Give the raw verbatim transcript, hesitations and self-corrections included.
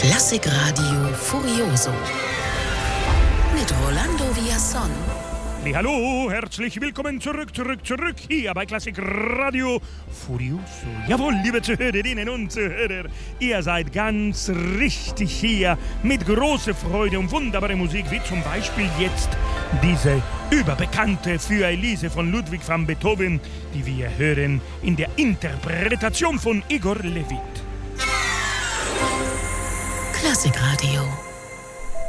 Klassikradio Furioso mit Rolando Villazón. Hallo, herzlich willkommen zurück, zurück, zurück hier bei Klassikradio Furioso. Jawohl, liebe Zuhörerinnen und Zuhörer, ihr seid ganz richtig hier mit großer Freude und wunderbare Musik, wie zum Beispiel jetzt diese überbekannte Für Elise von Ludwig van Beethoven, die wir hören in der Interpretation von Igor Levit. Klassikradio.